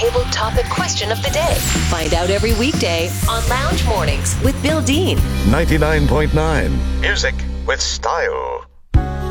table topic question of the day. Find out every weekday on Lounge Mornings with Bill Dean. 99.9 Music with Style.